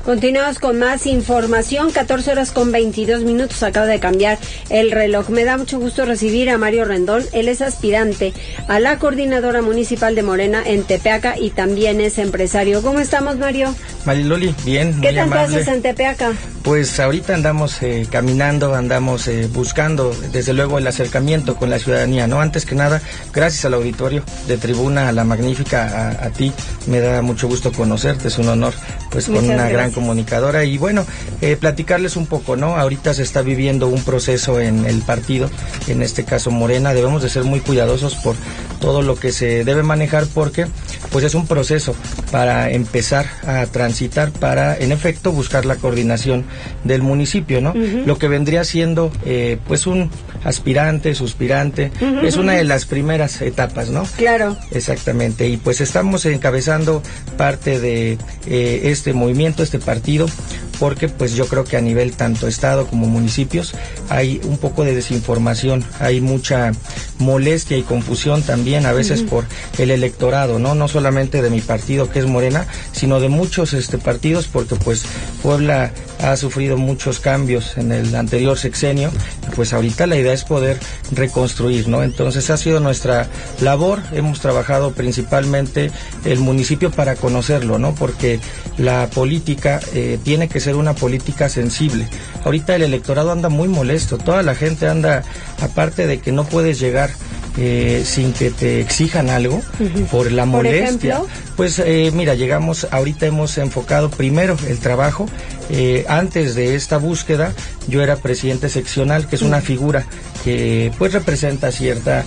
Continuamos con más información, 14 horas con 22 minutos, acaba de cambiar el reloj. Me da mucho gusto recibir a Mario Rendón, él es aspirante a la coordinadora municipal de Morena en Tepeaca y también es empresario. ¿Cómo estamos, Mario? Mariloli, bien, muy ¿Qué tanto amable. haces en Tepeaca? Pues ahorita andamos caminando, andamos buscando desde luego el acercamiento con la ciudadanía, ¿no? Antes que nada, gracias al auditorio de Tribuna, a la magnífica, a ti, me da mucho gusto conocerte, es un honor, pues con una gran comunicadora y bueno, platicarles un poco, ¿no? Ahorita se está viviendo un proceso en el partido, en este caso Morena, debemos de ser muy cuidadosos por todo lo que se debe manejar porque pues es un proceso para empezar a transitar para, en efecto, buscar la coordinación del municipio, ¿no? Lo que vendría siendo, pues un aspirante, suspirante, es una de las primeras etapas, ¿no? Claro. Exactamente, y pues estamos encabezando parte de este movimiento, este partido, porque pues yo creo que a nivel tanto estado como municipios hay un poco de desinformación, hay mucha molestia y confusión también a veces por el electorado, no solamente de mi partido que es Morena, sino de muchos partidos, porque pues Puebla ha sufrido muchos cambios en el anterior sexenio, y pues ahorita la idea es poder reconstruir, ¿no? Entonces ha sido nuestra labor, hemos trabajado principalmente el municipio para conocerlo, ¿no? Porque la política tiene que ser una política sensible. Ahorita el electorado anda muy molesto, toda la gente anda, aparte de que no puedes llegar sin que te exijan algo por la molestia. ¿Por ejemplo? Pues mira, ahorita hemos enfocado primero el trabajo. Antes de esta búsqueda yo era presidente seccional, que es una figura que pues representa cierta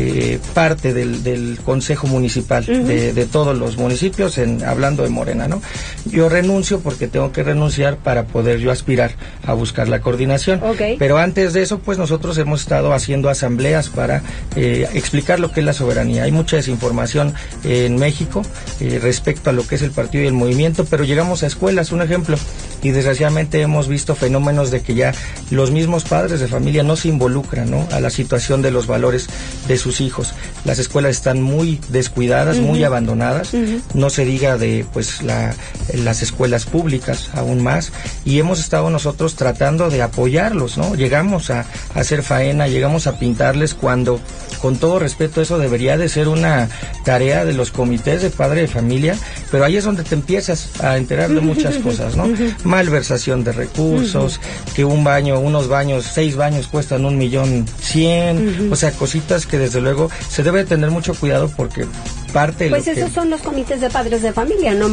parte del consejo municipal de todos los municipios, hablando de Morena, ¿no? Yo renuncio porque tengo que renunciar para poder yo aspirar a buscar la coordinación. Pero antes de eso, pues nosotros hemos estado haciendo asambleas para explicar lo que es la soberanía. Hay mucha desinformación en México respecto a lo que es el partido y el movimiento, pero llegamos a escuelas, un ejemplo, y desgraciadamente hemos visto fenómenos de que ya los mismos padres de familia no se involucran, ¿no?, a la situación de los valores de sus hijos. Las escuelas están muy descuidadas, muy abandonadas, no se diga de pues las escuelas públicas aún más, y hemos estado nosotros tratando de apoyarlos, ¿no? Llegamos a hacer faena, llegamos a pintarles cuando, con todo respeto, eso debería de ser una tarea de los comités de padre de familia, pero ahí es donde te empiezas a enterar de muchas cosas, ¿no? Malversación de recursos, que unos baños, 6 baños cuestan 1,100,000, o sea, cositas que desde luego se debe tener mucho cuidado porque parte de pues esos son los comités de padres de familia, ¿no?